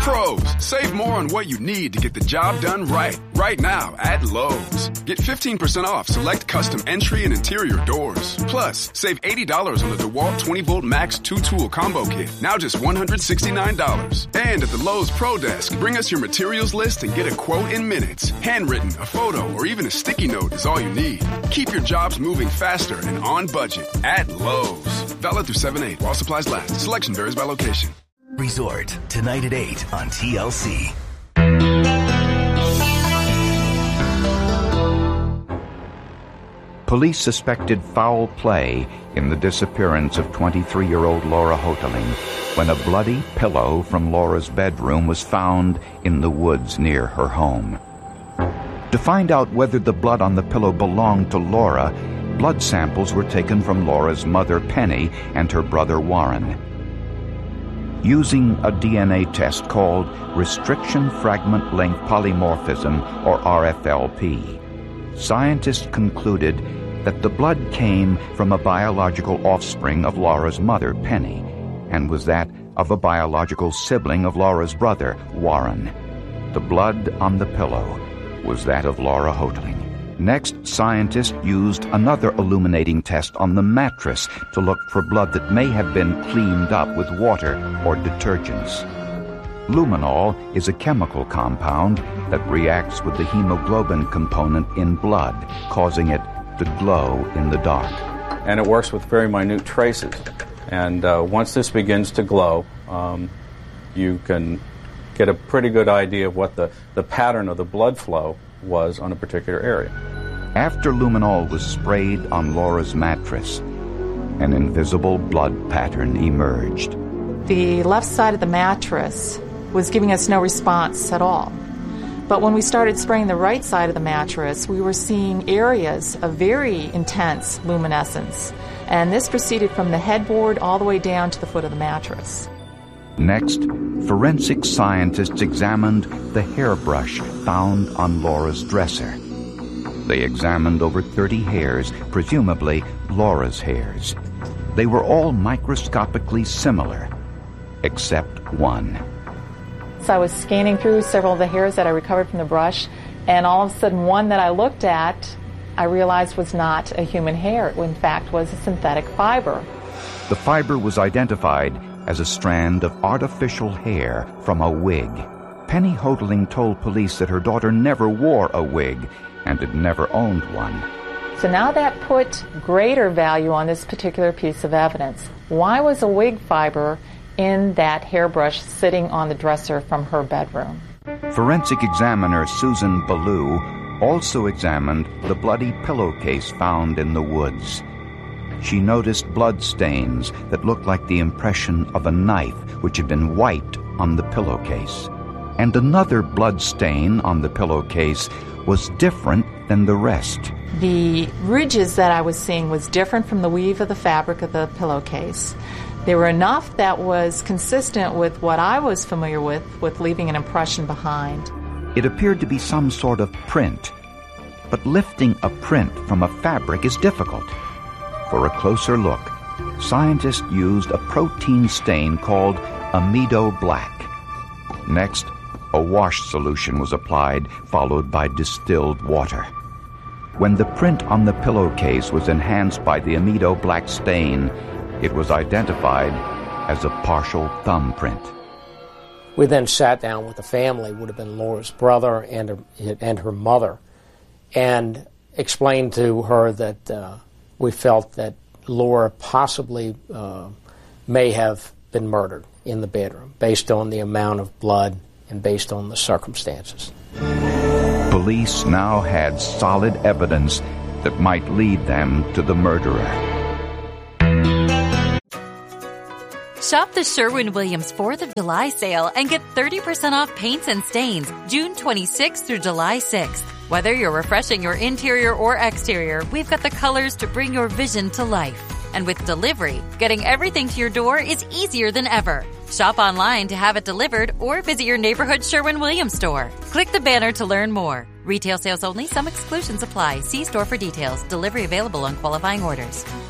Pros, save more on what you need to get the job done right. Right now at Lowe's. Get 15% off select custom entry and interior doors. Plus, save $80 on the DeWalt 20-volt Max 2-tool combo kit. Now just $169. And at the Lowe's Pro Desk, bring us your materials list and get a quote in minutes. Handwritten, a photo, or even a sticky note is all you need. Keep your jobs moving faster and on budget at Lowe's. Valid through 7/8 while supplies last. Selection varies by location. Resort, tonight at 8 on TLC. Police suspected foul play in the disappearance of 23-year-old Laura Hoteling when a bloody pillow from Laura's bedroom was found in the woods near her home. To find out whether the blood on the pillow belonged to Laura, blood samples were taken from Laura's mother, Penny, and her brother, Warren. Using a DNA test called Restriction Fragment Length Polymorphism, or RFLP, scientists concluded that the blood came from a biological offspring of Laura's mother, Penny, and was that of a biological sibling of Laura's brother, Warren. The blood on the pillow was that of Laura Hoteling. Next, scientists used another illuminating test on the mattress to look for blood that may have been cleaned up with water or detergents. Luminol is a chemical compound that reacts with the hemoglobin component in blood, causing it to glow in the dark. And it works with very minute traces. And once this begins to glow, you can get a pretty good idea of what the pattern of the blood flow was on a particular area. After luminol was sprayed on Laura's mattress, an invisible blood pattern emerged. The left side of the mattress was giving us no response at all. But when we started spraying the right side of the mattress, we were seeing areas of very intense luminescence. And this proceeded from the headboard all the way down to the foot of the mattress. Next, forensic scientists examined the hairbrush found on Laura's dresser. They examined over 30 hairs, presumably Laura's hairs. They were all microscopically similar, except one. So I was scanning through several of the hairs that I recovered from the brush, and all of a sudden one that I looked at, I realized was not a human hair. It, in fact, was a synthetic fiber. The fiber was identified as a strand of artificial hair from a wig. Penny Hoteling told police that her daughter never wore a wig and had never owned one. So now that put greater value on this particular piece of evidence. Why was a wig fiber in that hairbrush sitting on the dresser from her bedroom? Forensic examiner Susan Ballou also examined the bloody pillowcase found in the woods. She noticed blood stains that looked like the impression of a knife which had been wiped on the pillowcase. And another blood stain on the pillowcase was different than the rest. The ridges that I was seeing was different from the weave of the fabric of the pillowcase. There were enough that was consistent with what I was familiar with leaving an impression behind. It appeared to be some sort of print, but lifting a print from a fabric is difficult. For a closer look, scientists used a protein stain called amido black. Next, a wash solution was applied, followed by distilled water. When the print on the pillowcase was enhanced by the amido black stain, it was identified as a partial thumbprint. We then sat down with the family, would have been Laura's brother and her mother, and explained to her that we felt that Laura possibly may have been murdered in the bedroom based on the amount of blood and based on the circumstances. Police now had solid evidence that might lead them to the murderer. Shop the Sherwin-Williams 4th of July sale and get 30% off paints and stains June 26th through July 6th. Whether you're refreshing your interior or exterior, we've got the colors to bring your vision to life. And with delivery, getting everything to your door is easier than ever. Shop online to have it delivered or visit your neighborhood Sherwin-Williams store. Click the banner to learn more. Retail sales only. Some exclusions apply. See store for details. Delivery available on qualifying orders.